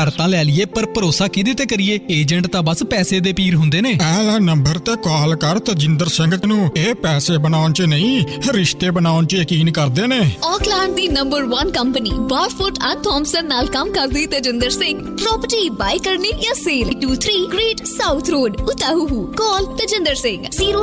घर तां लै लईए पर भरोसा किहदे ते करिए? एजेंट तां बस पैसे दे पीर हुंदे ने। आला नंबर ते कॉल कर तजिंदर सिंह नूं। ਇਹ ਪੈਸੇ ਬਣਾਉਣ 'ਚ ਨਹੀਂ ਰਿਸ਼ਤੇ ਬਣਾਉਣ 'ਚ ਯਕੀਨ ਕਰਦੇ ਨੇ। Auckland the number 1 company ਬਾਰਫੁੱਟ and Thomson ਨਾਲ ਕੰਮ ਕਰਦੀ ਤੇਜਿੰਦਰ ਸਿੰਘ। ਪ੍ਰॉपर्टी ਬਾਈ ਕਰਨੀ ਜਾਂ ਸੇਲ 23 ਗ੍ਰੇਟ ਸਾਊਥ ਰੋਡ ਉਤਾਹੂ। ਕਾਲ ਤੇਜਿੰਦਰ ਸਿੰਘ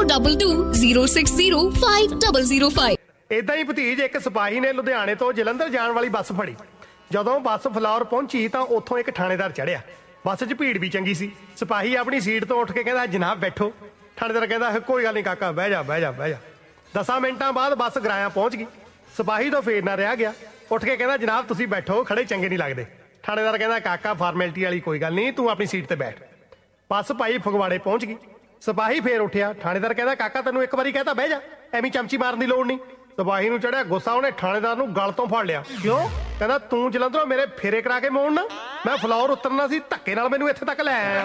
022060505। ਇਦਾਂ ਹੀ ਭਤੀਜ ਇੱਕ ਸਿਪਾਹੀ ਨੇ ਲੁਧਿਆਣੇ ਤੋਂ ਜਲੰਧਰ ਜਾਣ ਵਾਲੀ ਬੱਸ ਫੜੀ। ਜਦੋਂ ਬੱਸ ਫਲੌਰ ਪਹੁੰਚੀ ਤਾਂ ਉੱਥੋਂ ਇੱਕ ਥਾਣੇਦਾਰ ਚੜਿਆ। ਬੱਸ 'ਚ ਭੀੜ ਵੀ ਚੰਗੀ ਸੀ। ਸਿਪਾਹੀ ਆਪਣੀ ਸੀਟ ਤੋਂ ਉੱਠ ਕੇ ਕਹਿੰਦਾ ਜਨਾਬ ਬੈਠੋ। ਥਾਣੇਦਾਰ ਕਹਿੰਦਾ ਕੋਈ ਗੱਲ ਨਹੀਂ ਕਾਕਾ ਬਹਿ ਜਾ ਬਹਿ ਜਾ ਬਹਿ ਜਾ। 10 ਮਿੰਟਾਂ ਬਾਅਦ ਬੱਸ ਗਰਾਇਆ ਪਹੁੰਚ ਗਈ। ਸਿਪਾਹੀ ਤੋਂ ਫੇਰ ਨਾ ਰਿਹਾ ਗਿਆ। ਉੱਠ ਕੇ ਕਹਿੰਦਾ ਜਨਾਬ ਤੁਸੀਂ ਬੈਠੋ, ਖੜੇ ਚੰਗੇ ਨਹੀਂ ਲੱਗਦੇ। ਥਾਣੇਦਾਰ ਕਹਿੰਦਾ ਕਾਕਾ ਫਾਰਮੈਲਿਟੀ ਵਾਲੀ ਕੋਈ ਗੱਲ ਨਹੀਂ, ਤੂੰ ਆਪਣੀ ਸੀਟ ਤੇ ਬੈਠ। ਬੱਸ ਭਾਈ ਫਗਵਾੜੇ ਪਹੁੰਚ ਗਈ। ਸਿਪਾਹੀ ਫੇਰ ਉੱਠਿਆ। ਥਾਣੇਦਾਰ ਕਹਿੰਦਾ ਕਾਕਾ ਤੈਨੂੰ ਇੱਕ ਵਾਰੀ ਕਹਤਾ ਬਹਿ ਜਾ, ਐਵੇਂ ਚਮਚੀ ਮਾਰਨ ਦੀ ਲੋੜ ਨਹੀਂ। ਸਿਪਾਹੀ ਨੂੰ ਚੜਿਆ ਗੁੱਸਾ। ਉਹਨੇ ਥਾਣੇਦਾਰ ਨੂੰ ਗਲ ਤੋਂ ਫੜ ਲਿਆ। ਕਿਉਂ? ਕਹਿੰਦਾ ਤੂੰ ਜਲੰਧਰੋਂ ਮੇਰੇ ਫੇਰੇ ਕਰਾ ਕੇ ਮੋੜਨਾ? ਮੈਂ ਫਲੌਰ ਉਤਰਨਾ ਸੀ, ਧੱਕੇ ਨਾਲ ਮੈਨੂੰ ਇੱਥੇ ਤੱਕ ਲੈ ਆਇਆ।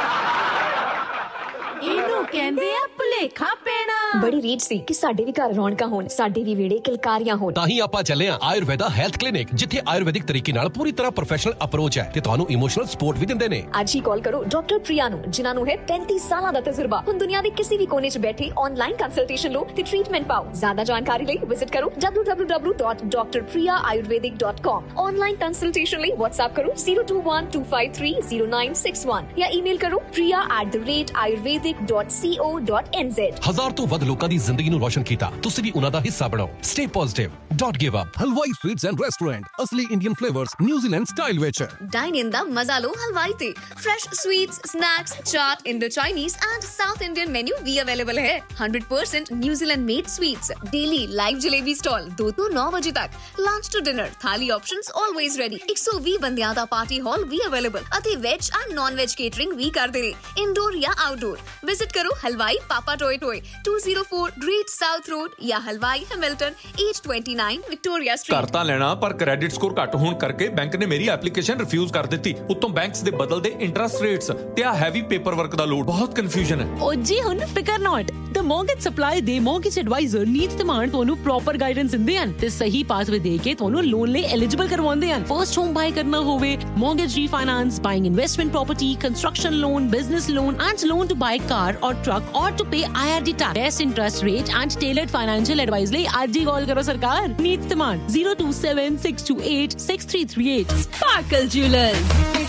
ਇਹਨੂੰ ਕਹਿੰਦੇ ਆ ਭੁਲੇਖਾ ਪੈਣਾ। ਬੜੀ ਰੀਝ ਸੀ ਕਿ ਸਾਡੇ ਵੀ ਘਰ ਰੌਣਕਾਂ ਹੋਣ, ਸਾਡੇ ਵੀ ਵਿਹੜੇ ਕਿਲਕਾਰੀਆਂ ਹੋਣ। ਤਾਂ ਹੀ ਆਪਾਂ ਚੱਲੇ ਆ ਆਯੁਰਵੇਦਾ ਹੈਲਥ ਕਲੀਨਿਕ, ਜਿੱਥੇ ਆਯੁਰਵੈਦਿਕ ਤਰੀਕੇ ਨਾਲ ਪੂਰੀ ਤਰ੍ਹਾਂ ਪ੍ਰੋਫੈਸ਼ਨਲ ਅਪਰੋਚ ਹੈ ਤੇ ਤੁਹਾਨੂੰ ਇਮੋਸ਼ਨਲ ਸਪੋਰਟ ਵੀ ਦਿੰਦੇ ਨੇ। ਅੱਜ ਹੀ ਕਾਲ ਕਰੋ ਡਾਕਟਰ ਪ੍ਰਿਆ ਨੂੰ, ਜਿਨ੍ਹਾਂ ਨੂੰ ਹੈ 35 ਸਾਲਾਂ ਦਾ ਤਜਰਬਾ। ਹੁਣ ਦੁਨੀਆ ਦੇ ਕਿਸੇ ਵੀ ਕੋਨੇ 'ਚ ਬੈਠੇ ਆਨਲਾਈਨ ਕੰਸਲਟੇਸ਼ਨ ਲਓ ਤੇ ਟ੍ਰੀਟਮੈਂਟ ਪਾਓ। ਜ਼ਿਆਦਾ ਜਾਣਕਾਰੀ ਲਈ ਵਿਜ਼ਿਟ ਕਰੋ www.drpriyaayurvedic.com। ਆਨਲਾਈਨ ਕੰਸਲਟੇਸ਼ਨ ਲਈ WhatsApp ਕਰੋ 0212530961 ਜਾਂ ਈਮੇਲ ਕਰੋ priya@ayurvedic.co.nz। 1000 ਤੋਂ ਵੱਧ ਲੋਕਾਂ ਦੀ ਜ਼ਿੰਦਗੀ ਨੂੰ ਰੋਸ਼ਨ ਕੀਤਾ। ਤੁਸੀਂ ਵੀ ਉਹਨਾਂ ਦਾ ਹਿੱਸਾ ਬਣੋ। Stay positive, don't give up. ਹਲਵਾਈ ਸਵੀਟਸ ਐਂਡ ਰੈਸਟੋਰੈਂਟ, ਅਸਲੀ ਇੰਡੀਅਨ ਫਲੇਵਰਸ ਨਿਊਜ਼ੀਲੈਂਡ ਸਟਾਈਲ ਵਿੱਚ। ਡਾਈਨ ਇਨ ਦਾ ਮਜ਼ਾ ਲਓ ਹਲਵਾਈ ਤੇ। Fresh sweets, snacks, chaat, Indo Chinese and south Indian menu we available ਹੈ। 100% New Zealand made sweets, daily live jalebi stall 2 ਤੋਂ 9 ਵਜੇ ਤੱਕ। ਲੰਚ ਟੂ ਡਿਨਰ ਥਾਲੀ ਆਪਸ਼ਨਸ ਆਲਵੇਜ਼ ਰੈਡੀ। 120 ਬੰਦਿਆਂ ਦਾ ਪਾਰਟੀ ਹਾਲ ਵੀ ਅਵੇਲੇਬਲ ਅਤੇ veg and non veg catering ਵੀ ਕਰਦੇ ਨੇ, ਇਨਡੋਰ ਜਾਂ ਆਊਟਡੋਰ। ਵਿਜ਼ਿਟ ਕਰੋ ਹਲਵਾਈ ਪਾਪਾ ਟੋਏ ਟੋਏ 204 ਗ੍ਰੇਟ ਸਾਊਥ ਰੋਡ ਜਾਂ ਹਲਵਾਈ ਹੈਮਿਲਟਨ 829 ਵਿਕਟੋਰੀਆ ਸਟਰੀਟ। ਘਰ ਤਾਂ ਲੈਣਾ ਪਰ ਕ੍ਰੈਡਿਟ ਸਕੋਰ ਘੱਟ ਹੋਣ ਕਰਕੇ ਬੈਂਕ ਨੇ ਮੇਰੀ ਐਪਲੀਕੇਸ਼ਨ ਰਿਫਿਊਜ਼ ਕਰ ਦਿੱਤੀ। ਉੱਤੋਂ ਬੈਂਕਸ ਦੇ ਬਦਲਦੇ ਇੰਟਰਸਟ ਰੇਟਸ ਤੇ ਆ ਹੈਵੀ ਪੇਪਰ ਵਰਕ ਦਾ ਲੋਡ, ਬਹੁਤ ਕਨਫਿਊਜ਼ਨ ਹੈ। ਓ ਜੀ ਹੁਣ ਫਿਕਰ ਨਾਟ। ਦ ਮੌਰਗੇਜ ਸਪਲਾਈ ਦੇ ਮੌਰਗੇਜ ਐਡਵਾਈਜ਼ਰ ਨੀਤ ਧਮਾਨ ਤੁਹਾਨੂੰ ਪ੍ਰੋਪਰ ਗਾਈਡੈਂਸ ਦਿੰਦੇ ਹਨ ਤੇ ਸਹੀ ਪਾਥਵੇ ਦੇ ਕੇ ਤੁਹਾਨੂੰ ਲੋਨ ਲਈ ਐਲੀਜੀਬਲ ਕਰਵਾਉਂਦੇ ਹਨ। ਫਰਸਟ ਹੋਮ ਬਾਈ ਕਰਨਾ ਹੋਵੇ, mortgage refinance, buying investment property, construction loan, business loan and loan to buy car or truck or to pay IRD tax, best interest rate and tailored financial advice ਲਈ ਅੱਜ ਹੀ ਕਾਲ ਕਰੋ ਸਰਕਾਰ। ਨੀਤ ਧਮਾਨ 0276286338। Sparkle Jewelers।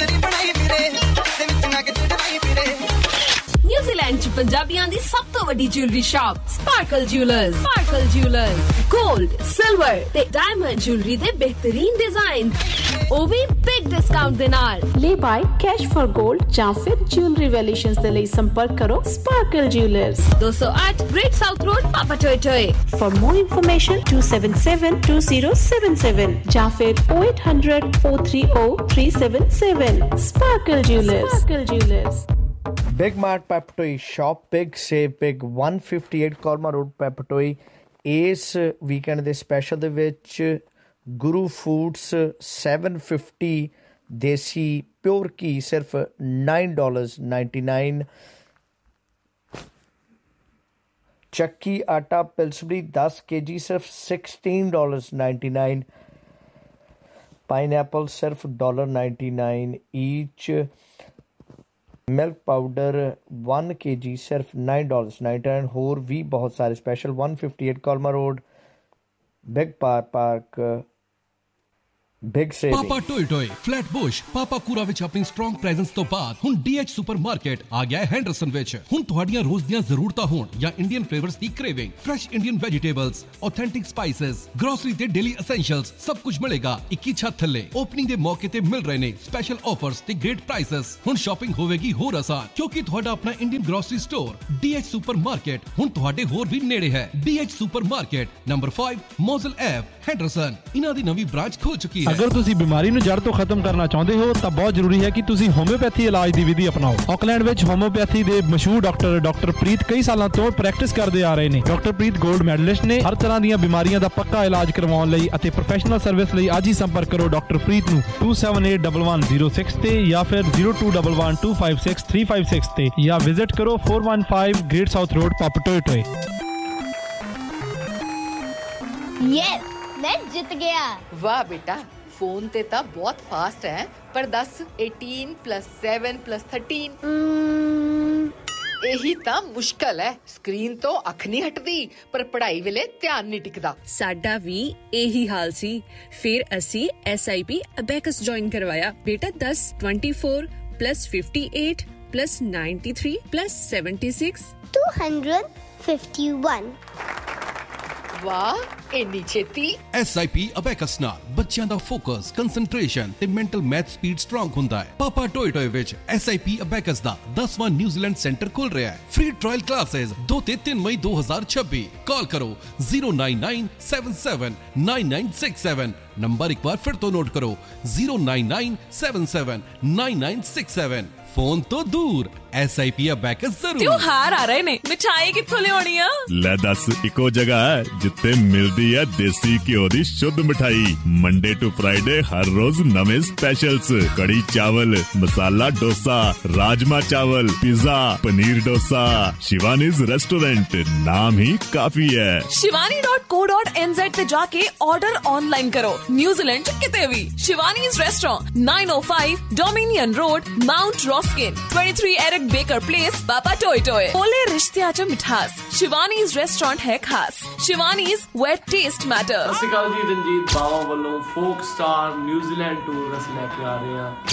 New Zealand 'ਚ ਪੰਜਾਬੀਆਂ ਦੀ ਸਭ ਤੋਂ ਵੱਡੀ jewellery shop sparkle jewellers. Sparkle jewellers gold, silver ਤੇ ਡਾਇਮੰਡ ਜੁਐਲਰੀ ਦੇ ਬਿਹਤਰੀਨ ਡਿਜ਼ਾਈਨ, ਉਹ ਵੀ ਬਿਗ ਡਿਸਕਾਊਂਟ ਦੇ ਨਾਲ। ਲੈ ਬਾਈ ਕੈਸ਼ ਫॉर 골ਡ ਜਾਂ ਫਿਰ ਜੁਐਲਰੀ ਵੈਲਿਊਏਸ਼ਨਸ ਦੇ ਲਈ ਸੰਪਰਕ ਕਰੋ sparkle jewellers 208 great south road ਪਾਪਾ ਟੋਏ ਟੋਏ। ਫॉर ਮੋਰ ਇਨਫੋਰਮੇਸ਼ਨ 2772077 ਜਾਂ ਫਿਰ 0800430377। Sparkle jewellers. Sparkle jewellers. Big Mart Peptoi shop big save big 158 Colma Road Peptoi। ਇਸ ਵੀਕਐਂਡ ਦੇ ਸਪੈਸ਼ਲ ਦੇ ਵਿੱਚ ਗੁਰੂ ਫੂਡਸ 750 ਦੇਸੀ ਪਿਓਰ ਘੀ ਸਿਰਫ $9.99। ਚੱਕੀ ਆਟਾ ਪਿਲਸਬਰੀ 10 kg ਸਿਰਫ $16.99। ਪਾਈਨਐਪਲ ਸਿਰਫ $1.99 ਈਚ। ਮਿਲਕ ਪਾਊਡਰ 1 kg ਸਿਰਫ $9.99। ਹੋਰ ਵੀ ਬਹੁਤ ਸਾਰੇ special 158 ਕੋਲਮਾ road big park big saving. ਪਾਪਾ ਟੋਏ ਟੋਏ ਫਲੈਟਬੁਸ਼ ਪਾਪਾਕੂਰਾ ਵਿੱਚ ਆਪਣੀ ਸਟਰੋਂਗ ਪ੍ਰੈਜ਼ੈਂਸ ਤੋਂ ਬਾਅਦ ਹੁਣ DH ਸੁਪਰਮਾਰਕਟ ਆ ਗਿਆ ਹੈ ਹੈਂਡਰਸਨ ਵਿੱਚ। ਹੁਣ ਤੁਹਾਡੀਆਂ ਰੋਜ਼ ਦੀਆਂ ਜ਼ਰੂਰਤਾਂ ਹੋਣ ਜਾਂ ਇੰਡੀਅਨ ਫਲੇਵਰਸ ਦੀ craving, fresh Indian vegetables, authentic spices, grocery ਤੇ ਡੇਲੀ ਐਸੈਂਸ਼ੀਅਲਸ ਸਭ ਕੁਝ ਮਿਲੇਗਾ ਇੱਕ ਹੀ ਛੱਤ ਥੱਲੇ। ਓਪਨਿੰਗ ਦੇ ਮੌਕੇ ਤੇ ਮਿਲ ਰਹੇ ਨੇ ਸਪੈਸ਼ਲ ਆਫਰਸ ਤੇ ਗ੍ਰੇਟ ਪ੍ਰਾਈਸਸ। ਹੁਣ ਸ਼ਾਪਿੰਗ ਹੋਵੇਗੀ ਹੋਰ ਆਸਾਨ ਕਿਉਂਕਿ ਤੁਹਾਡਾ ਆਪਣਾ Indian grocery store DH supermarket ਹੁਣ ਤੁਹਾਡੇ ਹੋਰ ਵੀ ਨੇੜੇ ਹੈ। DH supermarket number 5 ਮੋਜ਼ਲ ਐਵ ਹੈਂਡਰਸਨ। ਇਹਨਾਂ ਦੀ ਨਵੀਂ ਬ੍ਰਾਂਚ ਖੁੱਲ ਚੁੱਕੀ ਹੈ। ਅਗਰ ਤੁਸੀਂ ਬਿਮਾਰੀ ਨੂੰ ਜੜ ਤੋਂ ਖਤਮ ਕਰਨਾ ਚਾਹੁੰਦੇ ਹੋ ਤਾਂ ਬਹੁਤ ਜ਼ਰੂਰੀ ਹੈ ਕਿ ਤੁਸੀਂ ਹੋਮਿਓਪੈਥੀ ਇਲਾਜ ਦੀ ਵਿਧੀ ਅਪਣਾਓ। ਆਕਲੈਂਡ ਵਿੱਚ ਹੋਮਿਓਪੈਥੀ ਦੇ ਮਸ਼ਹੂਰ ਡਾਕਟਰ ਪ੍ਰੀਤ ਕਈ ਸਾਲਾਂ ਤੋਂ ਪ੍ਰੈਕਟਿਸ ਕਰਦੇ ਆ ਰਹੇ ਨੇ। ਡਾਕਟਰ ਪ੍ਰੀਤ 골ਡ ਮੈਡਲਿਸਟ ਨੇ। ਹਰ ਤਰ੍ਹਾਂ ਦੀਆਂ ਬਿਮਾਰੀਆਂ ਦਾ ਪੱਕਾ ਇਲਾਜ ਕਰਵਾਉਣ ਲਈ ਅਤੇ ਪ੍ਰੋਫੈਸ਼ਨਲ ਸਰਵਿਸ ਲਈ ਅੱਜ ਹੀ ਸੰਪਰਕ ਕਰੋ ਡਾਕਟਰ ਪ੍ਰੀਤ ਨੂੰ 27811106 ਤੇ ਜਾਂ ਫਿਰ 0211256356 ਤੇ ਜਾਂ ਵਿਜ਼ਿਟ ਕਰੋ 415 ਗ੍ਰੇਟ ਸਾਊਥ ਰੋਡ ਪਾਪਟੋਏ। ਯੈਸ मैं जीत गया। वाह बेटा, ਫੋਨ ਤੇ ਤਾਂ ਬਹੁਤ ਫਾਸਟ ਹੈ, ਪਰ ਦੱਸ 18 + 7 + 13 ਇਹੀ ਤਾਂ ਮੁਸ਼ਕਲ ਹੈ। ਸਕਰੀਨ ਤੋਂ ਅੱਖ ਨਹੀਂ ਹਟਦੀ, ਪਰ ਪੜ੍ਹਾਈ ਵੇਲੇ ਧਿਆਨ ਨਹੀਂ ਟਿਕਦਾ। ਸਾਡਾ ਵੀ ਇਹੀ ਹਾਲ ਸੀ। ਫਿਰ ਅਸੀਂ SIP ਅਬੈਕਸ ਜੁਆਇਨ ਕਰਵਾਇਆ। ਬੇਟਾ 10 24 + 58 + 93 + 76 251। ਵਾਹ, ਇੰਨੀ ਛੇਤੀ। SIP ਅਬੈਕਸ ਨਾਲ ਬੱਚਿਆਂ ਦਾ ਫੋਕਸ, ਕੰਸੈਂਟਰੇਸ਼ਨ ਤੇ ਮੈਂਟਲ ਮੈਥ ਸਪੀਡ ਸਟਰੋਂਗ ਹੁੰਦਾ ਹੈ। ਪਾਪਾ ਟੋਏ ਟੋਏ ਵਿੱਚ SIP ਅਬੈਕਸ ਦਾ 10ਵਾਂ ਨਿਊਜ਼ੀਲੈਂਡ ਸੈਂਟਰ ਖੁੱਲ ਰਿਹਾ ਹੈ। ਫ੍ਰੀ ਟ੍ਰਾਇਲ ਕਲਾਸਿਸ 2 ਤੇ 3 ਮਈ 2026। ਕਾਲ ਕਰੋ 09977999967। ਨੰਬਰ ਇੱਕ ਵਾਰ ਫਿਰ ਤੋਂ ਨੋਟ ਕਰੋ 09977999967। ਫੋਨ ਤੋਂ ਦੂਰ SIP ਅਬੈਕਸ ਜ਼ਰੂਰ। ਤਿਉਹਾਰ ਆ ਰਹੇ ਨੇ, ਮਿਠਾਈ ਕਿੱਥੋਂ ਲਿਆਉਣੀ ਆ? ਲੈ ਦੱਸ, ਇੱਕੋ ਜਗ੍ਹਾ ਹੈ ਜਿੱਥੇ ਮਿਲਦੀ ਹੈ ਦੇਸੀ ਘਿਓ ਦੀ ਸ਼ੁੱਧ ਮਿਠਾਈ। ਮੰਡੇ ਟੂ ਫਰਾਈਡੇ ਹਰ ਰੋਜ਼ ਨਵੇਂ ਸਪੈਸ਼ਲਸ, ਕੜੀ ਚਾਵਲ, ਮਸਾਲਾ ਡੋਸਾ, ਰਾਜਮਾ ਚਾਵਲ, ਪਿਜ਼ਾ, ਪਨੀਰ ਡੋਸਾ। शिवानीज रेस्टोरेंट, नाम ही काफी है। shivani.co.nz ਤੇ ਜਾ ਕੇ ਆਰਡਰ ਆਨਲਾਈਨ ਕਰੋ। ਨਿਊਜ਼ੀਲੈਂਡ ਚ ਕਿਤੇ ਵੀ Shivani's restaurant, 905 dominion road, mount रॉस्किन, 23 Eric baker place, पापा टोय टोय। बोले रिश्तियां च मिठास, शिवानीज रेस्टोरेंट है खास। Shivani's where taste matters। ਸਤਿ ਸ਼੍ਰੀ ਅਕਾਲ ਜੀ, ਰਣਜੀਤ ਬਾਵਾ ਵੱਲੋਂ ਫੋਕ ਸਟਾਰ ਨਿਊਜ਼ੀਲੈਂਡ ਟੂਰ ਅਸੀਂ ਲੈ ਕੇ ਆ ਰਹੇ ਹਾਂ।